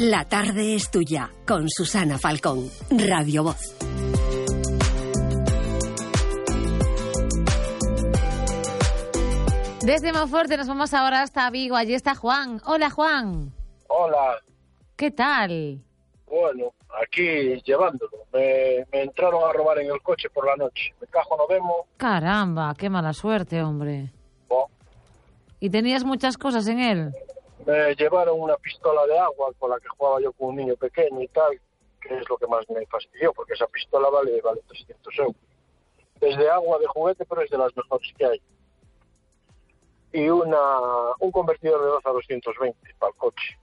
La tarde es tuya, con Susana Falcón, Radio Voz. Desde Monforte nos vamos ahora hasta Vigo. Allí está Juan. Hola, Juan. Hola. ¿Qué tal? Bueno, aquí llevándolo. Me entraron a robar en el coche por la noche. Me cajo no vemos. Caramba, qué mala suerte, hombre. Oh. ¿Y tenías muchas cosas en él? Me llevaron una pistola de agua con la que jugaba yo con un niño pequeño y tal, que es lo que más me fastidió, porque esa pistola vale 300 euros. Es de agua, de juguete, pero es de las mejores que hay. Y un convertidor de 12 a 220 para el coche.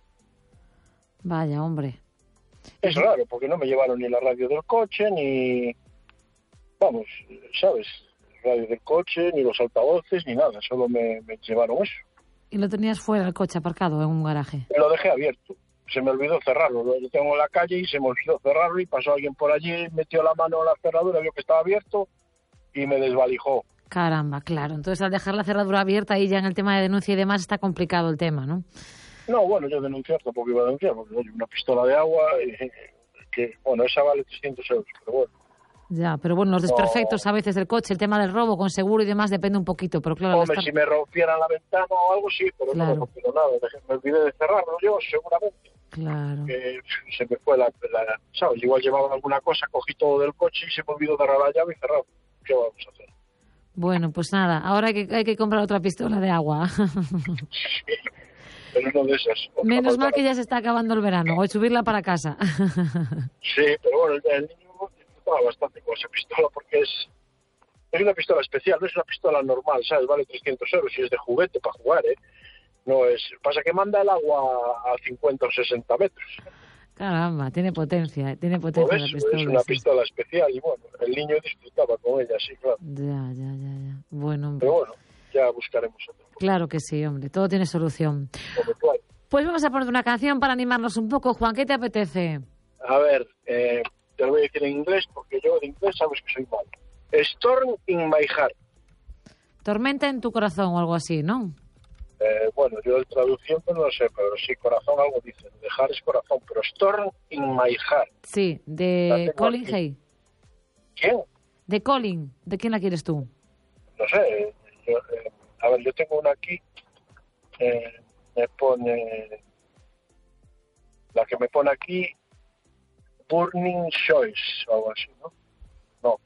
Vaya, hombre. Es raro, porque no me llevaron ni la radio del coche, ni... Vamos, ¿sabes? Radio del coche, ni los altavoces, ni nada. Solo me llevaron eso. ¿Y lo tenías fuera el coche aparcado en un garaje? Lo dejé abierto. Se me olvidó cerrarlo. Lo tengo en la calle y se me olvidó cerrarlo y pasó alguien por allí, metió la mano en la cerradura, vio que estaba abierto y me desvalijó. Caramba, claro. Entonces, al dejar la cerradura abierta, ahí ya en el tema de denuncia y demás está complicado el tema, ¿no? No, bueno, yo denunciar tampoco iba a denunciar, porque oye, una pistola de agua, que, bueno, esa vale 300 euros, pero bueno. Ya, pero bueno, los desperfectos a veces del coche, el tema del robo con seguro y demás depende un poquito, pero claro... Hombre, si me rompieran la ventana o algo, sí, pero claro. No me rompieron nada. Me olvidé de cerrarlo yo, seguramente. Claro. Que se me fue la... ¿Sabes? Igual llevaba alguna cosa, cogí todo del coche y se me olvidó cerrar la llave y cerrarlo. ¿Qué vamos a hacer? Bueno, pues nada, ahora hay que comprar otra pistola de agua. Sí, pero no de esas. Menos mal que ya se está acabando el verano, o subirla para casa. Sí, pero bueno, el niño disfrutaba bastante con esa pistola porque es una pistola especial, no es una pistola normal, ¿sabes? Vale 300 euros y es de juguete para jugar, ¿eh? No es... Pasa que manda el agua a 50 o 60 metros. Caramba, tiene potencia la pistola. Es una pistola especial y bueno, el niño disfrutaba con ella, sí, claro. Ya. Bueno, hombre. Pero bueno, ya buscaremos otro. Claro que sí, hombre, todo tiene solución. Pues vamos a poner una canción para animarnos un poco. Juan, ¿qué te apetece? A ver, te lo voy a decir en inglés porque yo de inglés sabes que soy malo. Storm in my heart. Tormenta en tu corazón o algo así, ¿no? Bueno, yo de traducción pues no lo sé, pero sí, corazón algo dicen. Dejar es corazón, pero Storm in my heart. Sí, de Colin Hay. ¿Quién? De Colin. ¿De quién la quieres tú? No sé. A ver, yo tengo una aquí. Me pone... La que me pone aquí... Burning Choice, o algo así, ¿no? No.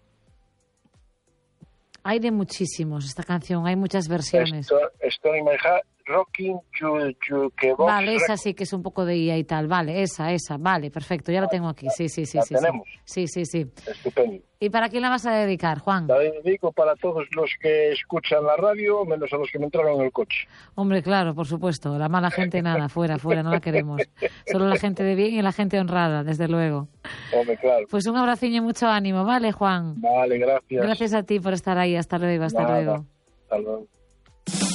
Hay de muchísimos esta canción, hay muchas versiones. Story in my heart, Rocking Jukebox. Vale, esa sí que es un poco de IA y tal. Vale, esa, vale, perfecto, ya la tengo aquí. Sí. ¿La tenemos? Sí. Estupendo. ¿Y para quién la vas a dedicar, Juan? La dedico para todos los que escuchan la radio, menos a los que me entraron en el coche. Hombre, claro, por supuesto. La mala gente nada, fuera, no la queremos. Solo la gente de bien y la gente honrada, desde luego. Hombre, claro. Pues un abraciño y mucho ánimo, ¿vale, Juan? Vale, gracias. Gracias a ti por estar ahí. Hasta luego. Hasta luego.